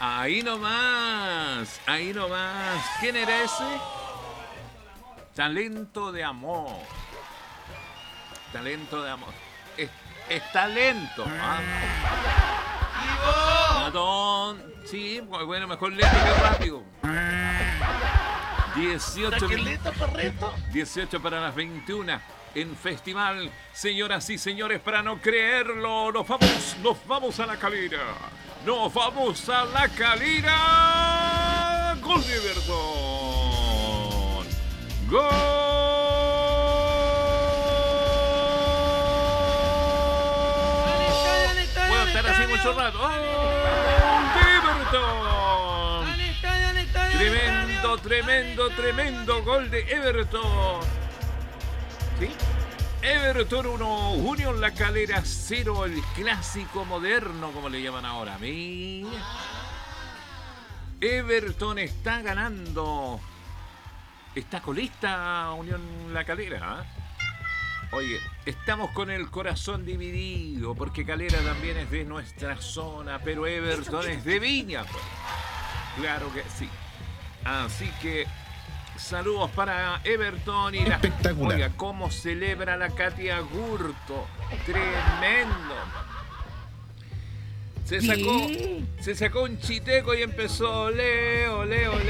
Ahí nomás, ahí nomás. ¿Quién era ese? Talento de amor. Talento de amor. Es talento. Matón. Sí, bueno, mejor lento que rápido. 18 para las 21 en Festival. Señoras y señores, para no creerlo, nos vamos a la Calera. Nos vamos a la Calera. Gol de Everton. Gol. Puedo estar así mucho rato. ¡Gol de Everton! Tremendo gol de Everton. ¿Sí? Everton 1, Unión La Calera 0, el clásico moderno, como le llaman ahora. Mira. Everton está ganando. Está colista Unión La Calera. Oye, estamos con el corazón dividido, porque Calera también es de nuestra zona, pero Everton es de Viña. Pues. Claro que sí. Así que saludos para Everton y espectacular. Oiga, cómo celebra la Katia Gurto. Tremendo. Se sacó un chiteco y empezó ole, Everton,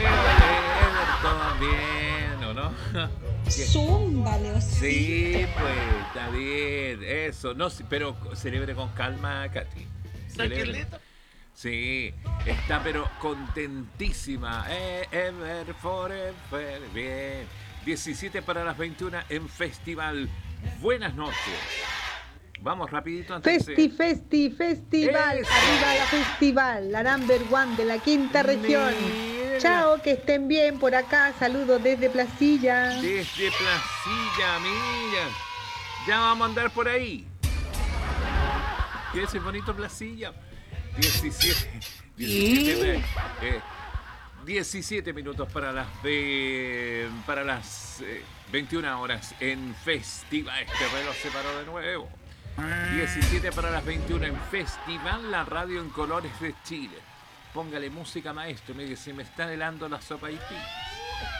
bien, ¿o no? Zúmbale, o Sí, pues, está bien, eso. No, pero celebre con calma, Katy. Celebre. Sí, está pero contentísima. Ever, forever, bien. 17 para las 21 en Festival. Buenas noches. Vamos rapidito antes Festival. Arriba la Festival, la number one de la quinta región. Chao, que estén bien por acá. Saludos desde Placilla. Desde Placilla, mira. Ya vamos a andar por ahí. ¿Qué es ese bonito Placilla? 17 minutos para las 21 horas en Festival. Este reloj se paró de nuevo. 17 para las 21 en Festival, la radio en colores de Chile. Póngale música, maestro. Mire, se me está helando la sopa y pis.